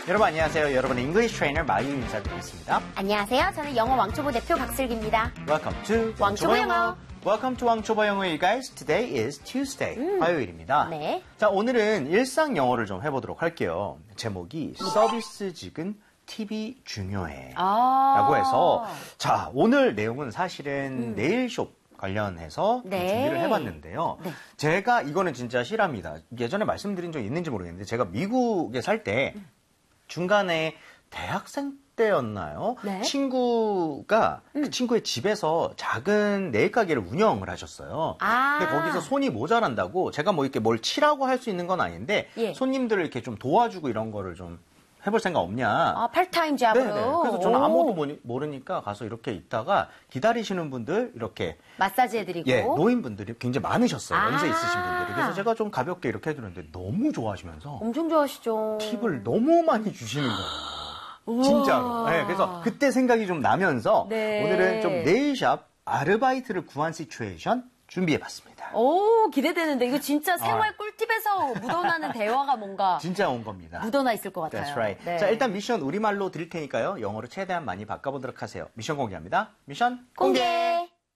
여러분 안녕하세요. 여러분의 잉글리시 트레이너 마유 인사드리겠습니다. 안녕하세요. 저는 영어 왕초보 대표 박슬기입니다. Welcome to 왕초보 영어. Welcome to 왕초보 영어, you guys. Today is Tuesday. 화요일입니다. 네. 자, 오늘은 일상 영어를 좀 해보도록 할게요. 제목이 서비스직은 팁이 중요해. 라고 해서 자, 오늘 내용은 사실은 네일숍 관련해서 네. 준비를 해봤는데요. 네. 제가 이거는 진짜 실합니다. 예전에 말씀드린 적 있는지 모르겠는데 제가 미국에 살 때 중간에 대학생 때였나요? 네. 친구가 그 친구의 집에서 작은 네일 가게를 운영을 하셨어요. 근데 거기서 손이 모자란다고 제가 뭐 이렇게 뭘 칠하고 할 수 있는 건 아닌데 예. 손님들을 이렇게 좀 도와주고 이런 거를 좀 해볼 생각 없냐? 팔타임 잡으로. 네네. 그래서 저는 아무것도 모르니까 가서 이렇게 있다가 기다리시는 분들 이렇게 마사지 해드리고. 예, 노인분들이 굉장히 많으셨어요. 연세 있으신 분들이. 그래서 제가 좀 가볍게 이렇게 해드렸는데 너무 좋아하시면서 엄청 좋아하시죠. 팁을 너무 많이 주시는 거예요. 진짜로. 네, 그래서 그때 생각이 좀 나면서 네. 오늘은 좀 네일샵 아르바이트를 구한 시츄에이션 준비해봤습니다. 오, 기대되는데. 이거 진짜 생활 꿀팁에서 묻어나는 대화가 뭔가 진짜 온 겁니다. 묻어나 있을 것 같아요. That's right. 네. 자, 일단 미션 우리말로 드릴 테니까요. 영어로 최대한 많이 바꿔보도록 하세요. 미션 공개합니다. 미션 공개!